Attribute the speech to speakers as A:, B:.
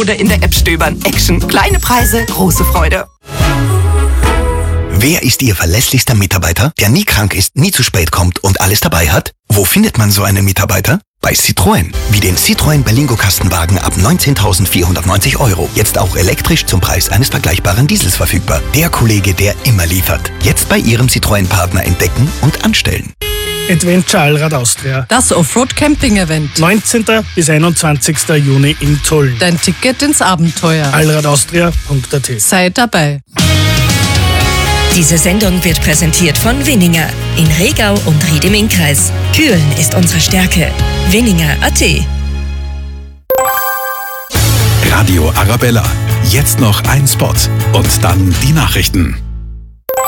A: oder in der App stöbern. Action. Kleine Preise, große Freude.
B: Wer ist Ihr verlässlichster Mitarbeiter, der nie krank ist, nie zu spät kommt und alles dabei hat? Wo findet man so einen Mitarbeiter? Bei Citroën. Wie den Citroën Berlingo Kastenwagen ab 19.490 €. Jetzt auch elektrisch zum Preis eines vergleichbaren Diesels verfügbar. Der Kollege, der immer liefert. Jetzt bei Ihrem Citroën-Partner entdecken und anstellen.
C: Adventure Allrad Austria.
D: Das Offroad-Camping-Event.
C: 19. bis 21. Juni in Tulln.
D: Dein Ticket ins Abenteuer.
C: allradaustria.at.
D: Sei dabei.
E: Diese Sendung wird präsentiert von Winninger in Rehgau und Ried im Innkreis. Kühlen ist unsere Stärke. Winninger.at.
F: Radio Arabella. Jetzt noch ein Spot und dann die Nachrichten.